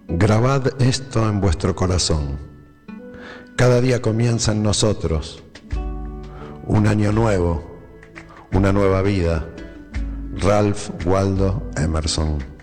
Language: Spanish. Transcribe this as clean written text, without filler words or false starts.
Grabad esto en vuestro corazón. Cada día comienza en nosotros un año nuevo, una nueva vida. Ralph Waldo Emerson.